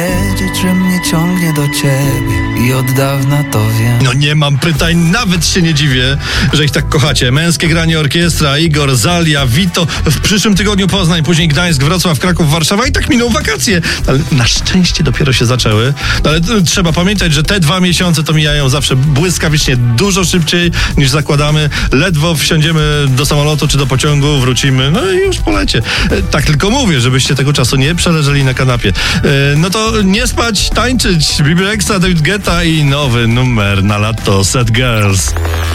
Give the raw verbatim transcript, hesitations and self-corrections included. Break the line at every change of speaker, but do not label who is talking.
Wiedzieć, że mnie ciągnie do ciebie i od dawna to wiem.
No nie mam pytań, nawet się nie dziwię, że ich tak kochacie. Męskie granie orkiestra, Igor, Zalia, Vito. W przyszłym tygodniu Poznań, później Gdańsk, Wrocław, Kraków, Warszawa i tak miną wakacje. Ale na szczęście dopiero się zaczęły. No ale t- trzeba pamiętać, że te dwa miesiące to mijają zawsze błyskawicznie, dużo szybciej niż zakładamy. Ledwo wsiądziemy do samolotu czy do pociągu, wrócimy, no i już po lecie. E, Tak tylko mówię, żebyście tego czasu nie przeleżeli na kanapie. E, No to nie spać, tańczyć. B B Rexha, David Guetta i nowy numer na lato, Sad Girls.